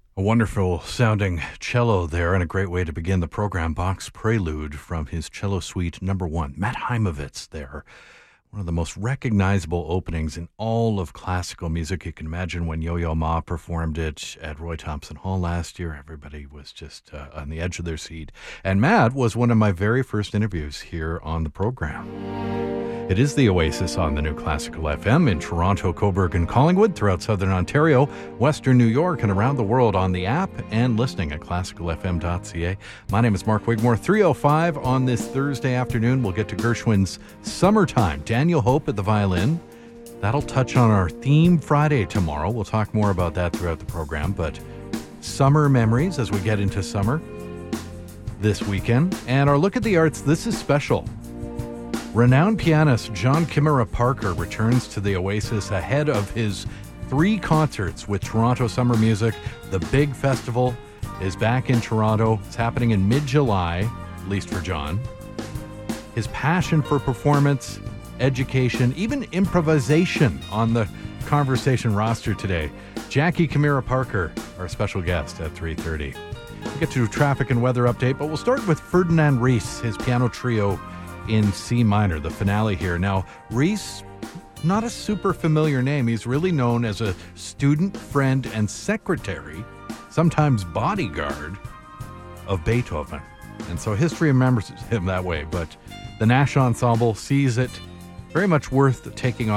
A wonderful sounding cello there, and a great way to begin the program. Bach's Prelude from his Cello Suite Number 1. Matt Heimovitz there. One of the most recognizable openings in all of classical music. You can imagine when Yo-Yo Ma performed it at Roy Thompson Hall last year, everybody was just on the edge of their seat. And Matt was one of my very first interviews here on the program. It is the Oasis on the New Classical FM in Toronto, Cobourg, and Collingwood, throughout Southern Ontario, Western New York, and around the world on the app and listening at classicalfm.ca. My name is Mark Wigmore. 3:05 on this Thursday afternoon. We'll get to Gershwin's Summertime. Daniel Hope at the violin. That'll touch on our theme Friday tomorrow. We'll talk more about that throughout the program, but summer memories as we get into summer this weekend. And our look at the arts, this is special. Renowned pianist John Kimera Parker returns to the Oasis ahead of his 3 concerts with Toronto Summer Music. The big festival is back in Toronto. It's happening in mid-July, at least for John. His passion for performance, education, even improvisation on the conversation roster today. Jackie Kimera Parker, our special guest at 3:30. We'll get to traffic and weather update, but we'll start with Ferdinand Ries, his piano trio in C minor, the finale here. Now, Ries, not a super familiar name. He's really known as a student, friend, and secretary, sometimes bodyguard, of Beethoven. And so history remembers him that way, but the Nash Ensemble sees it very much worth taking on